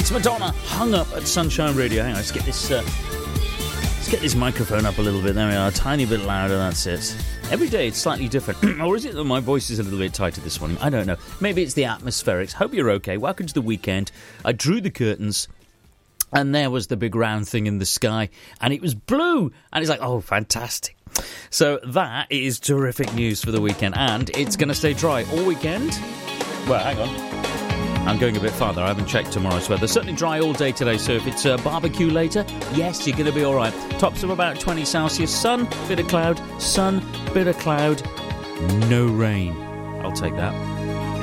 It's Madonna, Hung Up at Sunshine Radio. Hang on, let's get this microphone up a little bit. There we are, a tiny bit louder, that's it. Every day it's slightly different. Or is it that my voice is a little bit tighter this morning? I don't know. Maybe it's the atmospherics. Hope you're okay. Welcome to the weekend. I drew the curtains, and there was the big round thing in the sky, and it was blue. And it's like, oh, fantastic. So that is terrific news for the weekend, and it's going to stay dry all weekend. Well, hang on. I'm going a bit farther. I haven't checked tomorrow's weather. Certainly dry all day today, so if it's a barbecue later, yes, you're going to be all right. Tops of about 20 Celsius. Sun, bit of cloud. Sun, bit of cloud. No rain. I'll take that.